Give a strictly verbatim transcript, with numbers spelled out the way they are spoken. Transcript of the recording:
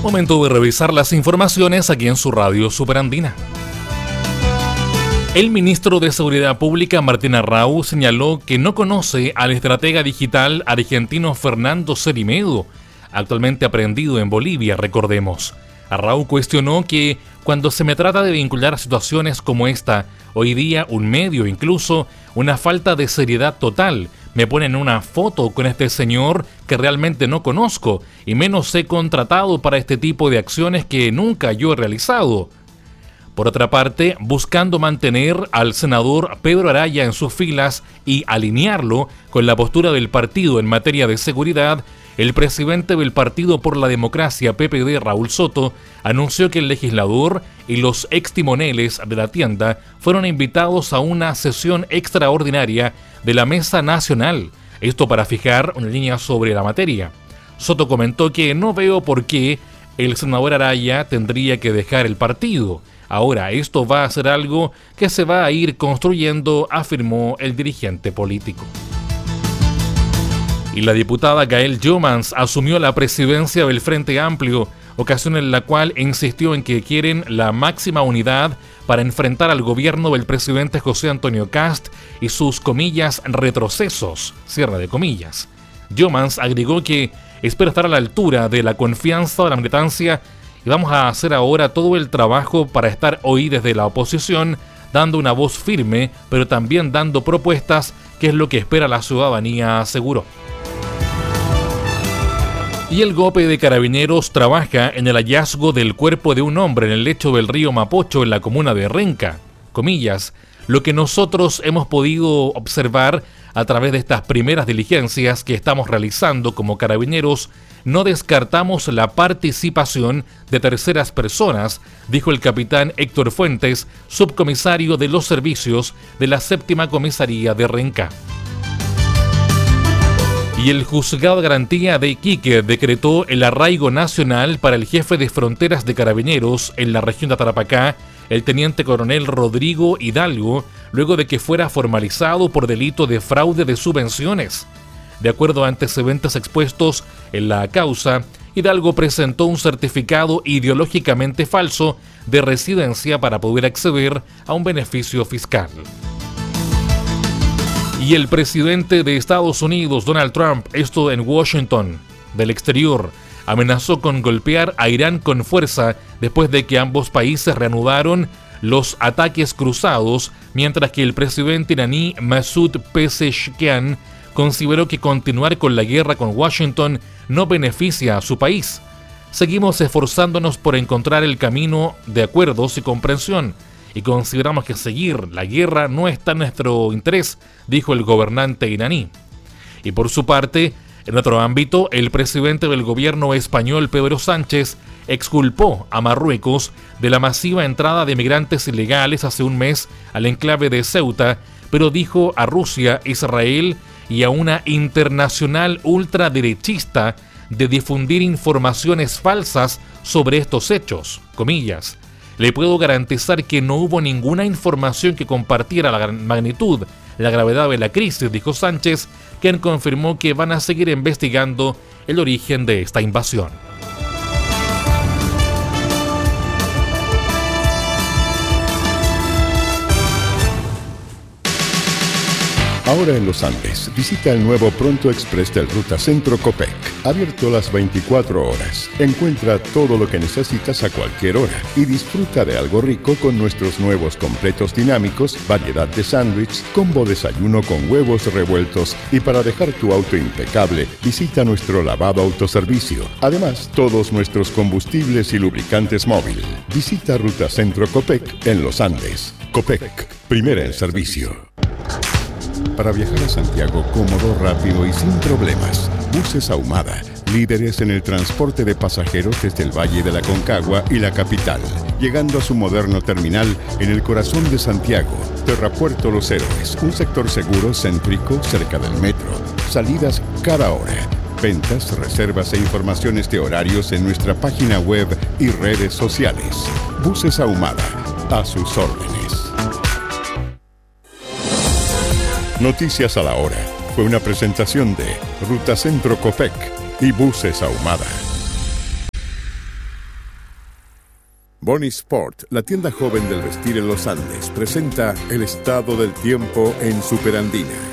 Momento de revisar las informaciones aquí en su radio Superandina. El ministro de Seguridad Pública, Martín Arrau, señaló que no conoce al estratega digital argentino Fernando Cerimedo, actualmente aprehendido en Bolivia, recordemos. Arrau cuestionó que cuando se me trata de vincular situaciones como esta, hoy día un medio, incluso una falta de seriedad total, me ponen una foto con este señor que realmente no conozco y menos he contratado para este tipo de acciones que nunca yo he realizado. Por otra parte, buscando mantener al senador Pedro Araya en sus filas y alinearlo con la postura del partido en materia de seguridad, el presidente del Partido por la Democracia, P P D, Raúl Soto, anunció que el legislador y los extimoneles de la tienda fueron invitados a una sesión extraordinaria de la Mesa Nacional, esto para fijar una línea sobre la materia. Soto comentó que no veo por qué el senador Araya tendría que dejar el partido. Ahora, esto va a ser algo que se va a ir construyendo, afirmó el dirigente político. Y la diputada Gael Jomans asumió la presidencia del Frente Amplio, ocasión en la cual insistió en que quieren la máxima unidad para enfrentar al gobierno del presidente José Antonio Kast y sus, comillas, retrocesos, cierre de comillas. Jomans agregó que espera estar a la altura de la confianza de la militancia y vamos a hacer ahora todo el trabajo para estar hoy desde la oposición, dando una voz firme, pero también dando propuestas, que es lo que espera la ciudadanía, aseguró. Y el GOPE de Carabineros trabaja en el hallazgo del cuerpo de un hombre en el lecho del río Mapocho en la comuna de Renca. Comillas, lo que nosotros hemos podido observar a través de estas primeras diligencias que estamos realizando como Carabineros, no descartamos la participación de terceras personas, dijo el capitán Héctor Fuentes, subcomisario de los servicios de la séptima comisaría de Renca. Y el Juzgado de Garantía de Iquique decretó el arraigo nacional para el jefe de fronteras de Carabineros en la región de Tarapacá, el teniente coronel Rodrigo Hidalgo, luego de que fuera formalizado por delito de fraude de subvenciones. De acuerdo a antecedentes expuestos en la causa, Hidalgo presentó un certificado ideológicamente falso de residencia para poder acceder a un beneficio fiscal. Y el presidente de Estados Unidos, Donald Trump, esto en Washington, del exterior, amenazó con golpear a Irán con fuerza después de que ambos países reanudaron los ataques cruzados, mientras que el presidente iraní Masoud Pezeshkian consideró que continuar con la guerra con Washington no beneficia a su país. Seguimos esforzándonos por encontrar el camino de acuerdos y comprensión, y consideramos que seguir la guerra no está en nuestro interés, dijo el gobernante iraní. Y por su parte, en otro ámbito, el presidente del gobierno español, Pedro Sánchez, exculpó a Marruecos de la masiva entrada de migrantes ilegales hace un mes al enclave de Ceuta, pero dijo a Rusia, Israel y a una internacional ultraderechista de difundir informaciones falsas sobre estos hechos, comillas. Le puedo garantizar que no hubo ninguna información que compartiera la magnitud, la gravedad de la crisis, dijo Sánchez, quien confirmó que van a seguir investigando el origen de esta invasión. Ahora en Los Andes, visita el nuevo Pronto Express del Ruta Centro Copec, abierto las veinticuatro horas. Encuentra todo lo que necesitas a cualquier hora y disfruta de algo rico con nuestros nuevos completos dinámicos, variedad de sándwich, combo desayuno con huevos revueltos y para dejar tu auto impecable, visita nuestro lavado autoservicio. Además, todos nuestros combustibles y lubricantes móvil. Visita Ruta Centro Copec en Los Andes. Copec, primera en servicio. Para viajar a Santiago cómodo, rápido y sin problemas, Buses Ahumada, líderes en el transporte de pasajeros desde el Valle de la Concagua y la capital, llegando a su moderno terminal en el corazón de Santiago, Terrapuerto Los Héroes, un sector seguro, céntrico, cerca del metro, salidas cada hora. Ventas, reservas e informaciones de horarios en nuestra página web y redes sociales. Buses Ahumada, a sus órdenes. Noticias a la hora. Fue una presentación de Ruta Centro Copec y Buses Ahumada. Bonnie Sport, la tienda joven del vestir en los Andes, presenta el estado del tiempo en Superandina.